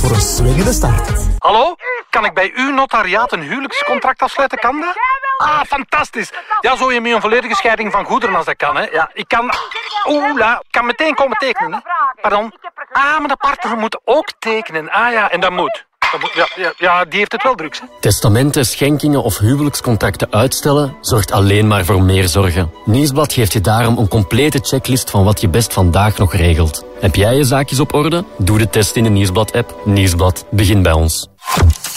voor een swingende start. Hallo? Kan ik bij uw notariaat een huwelijkscontract afsluiten? Kan dat? Ah, fantastisch. Ja, zo je met een volledige scheiding van goederen als dat kan, hè. Ja, ik kan... ik kan meteen komen tekenen, hè. Pardon. Ah, maar de partner moet ook tekenen. Ah ja, en dat moet. Ja, die heeft het wel drugs, hè. Testamenten, schenkingen of huwelijkscontracten uitstellen zorgt alleen maar voor meer zorgen. Nieuwsblad geeft je daarom een complete checklist van wat je best vandaag nog regelt. Heb jij je zaakjes op orde? Doe de test in de Nieuwsblad-app. Nieuwsblad, begin bij ons.